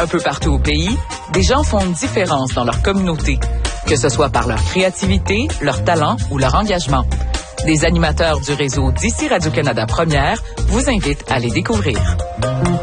Un peu partout au pays, des gens font une différence dans leur communauté, que ce soit par leur créativité, leur talent ou leur engagement. Les animateurs du réseau d'ici Radio-Canada Première vous invitent à les découvrir.